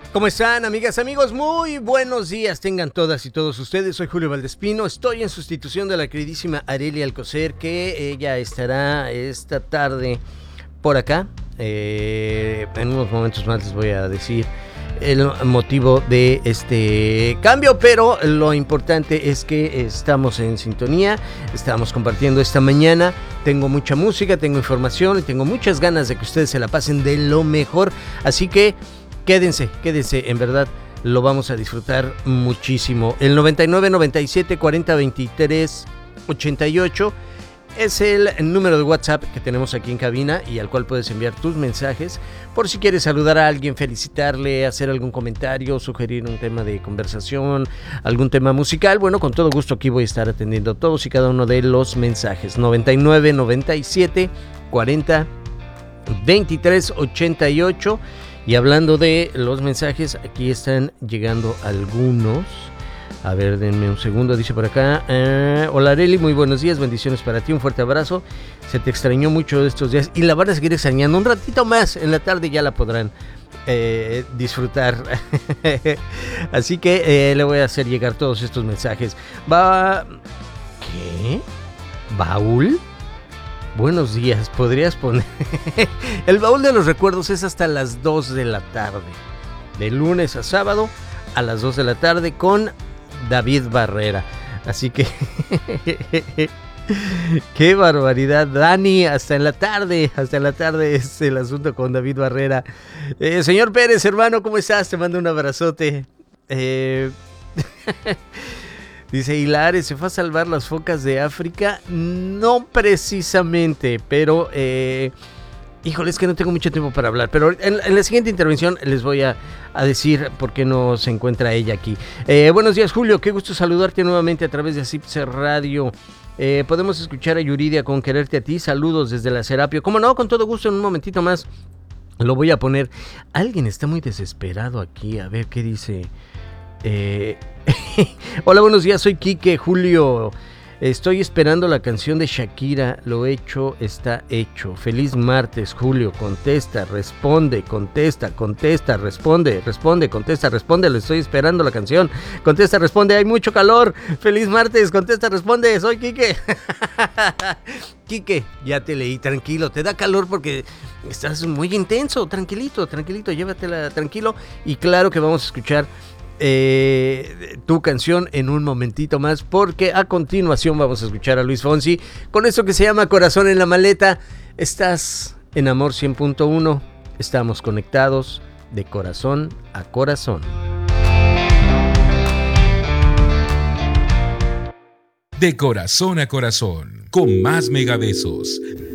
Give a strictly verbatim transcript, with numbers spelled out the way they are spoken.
¿Cómo están, amigas, amigos? Muy buenos días tengan todas y todos ustedes. Soy Julio Valdespino, estoy en sustitución de la queridísima Arely Alcocer, que ella estará esta tarde por acá. Eh, en unos momentos más les voy a decir el motivo de este cambio, pero lo importante es que estamos en sintonía, estamos compartiendo esta mañana. Tengo mucha música, tengo información y tengo muchas ganas de que ustedes se la pasen de lo mejor, así que Quédense, quédense, en verdad lo vamos a disfrutar muchísimo. El noventa y nueve, noventa y siete, cuarenta, veintitrés, ochenta y ocho es el número de WhatsApp que tenemos aquí en cabina y al cual puedes enviar tus mensajes por si quieres saludar a alguien, felicitarle, hacer algún comentario, sugerir un tema de conversación, algún tema musical. Bueno, con todo gusto aquí voy a estar atendiendo todos y cada uno de los mensajes. noventa y nueve, noventa y siete, cuarenta, veintitrés, ochenta y ocho. Y hablando de los mensajes, aquí están llegando algunos. A ver, denme un segundo, dice por acá. Eh, Hola Arely, muy buenos días, bendiciones para ti, un fuerte abrazo. Se te extrañó mucho estos días y la van a seguir extrañando. Un ratito más, en la tarde ya la podrán eh, disfrutar. Así que eh, le voy a hacer llegar todos estos mensajes. Va... ¿Qué? ¿Baúl? Buenos días, podrías poner... El baúl de los recuerdos es hasta las dos de la tarde. De lunes a sábado a las dos de la tarde con David Barrera. Así que... ¡Qué barbaridad! Dani, hasta en la tarde, hasta en la tarde es el asunto con David Barrera. Eh, señor Pérez, hermano, ¿cómo estás? Te mando un abrazote. Eh... Dice Hilares, ¿se fue a salvar las focas de África? No precisamente, pero... Eh, híjole, es que no tengo mucho tiempo para hablar. Pero en, en la siguiente intervención les voy a, a decir por qué no se encuentra ella aquí. Eh, buenos días, Julio. Qué gusto saludarte nuevamente a través de Asipse Radio. Eh, podemos escuchar a Yuridia con Quererte a ti. Saludos desde la Serapio. Como no, con todo gusto, en un momentito más lo voy a poner. Alguien está muy desesperado aquí. A ver qué dice... Eh, Hola, buenos días, soy Quique, Julio. Estoy esperando la canción de Shakira. Lo hecho está hecho. Feliz martes, Julio. Contesta, responde, contesta, contesta, responde, responde, contesta, responde. Le estoy esperando la canción. Contesta, responde. Hay mucho calor. Feliz martes, contesta, responde. Soy Quique. Quique, ya te leí, tranquilo. Te da calor porque estás muy intenso. Tranquilito, tranquilito. Llévatela tranquilo. Y claro que vamos a escuchar Eh, tu canción en un momentito más, porque a continuación vamos a escuchar a Luis Fonsi con esto que se llama Corazón en la Maleta. Estás en Amor cien punto uno, estamos conectados de corazón a corazón. De corazón a corazón, con más megabesos.